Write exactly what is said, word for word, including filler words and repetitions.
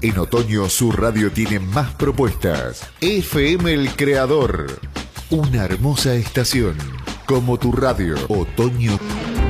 En otoño su radio tiene más propuestas. F M El Creador. Una hermosa estación. Como tu radio. Otoño.